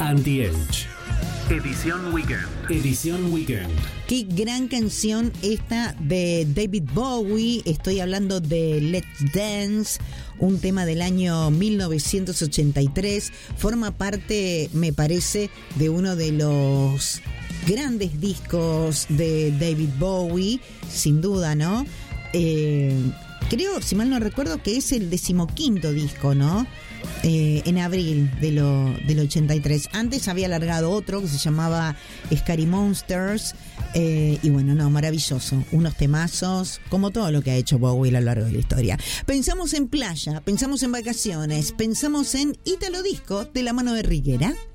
Anti-Age. Edición Weekend. Edición Weekend. Qué gran canción esta de David Bowie. Estoy hablando de Let's Dance, un tema del año 1983. Forma parte, me parece, de uno de los grandes discos de David Bowie, sin duda, ¿no? Creo, si mal no recuerdo, que es el 15º disco, ¿no? En abril del 83. Antes había largado otro que se llamaba Scary Monsters. Y bueno, no, maravilloso. Unos temazos, como todo lo que ha hecho Bowie a lo largo de la historia. Pensamos en playa, pensamos en vacaciones, pensamos en Ítalo Disco de la mano de Riguera.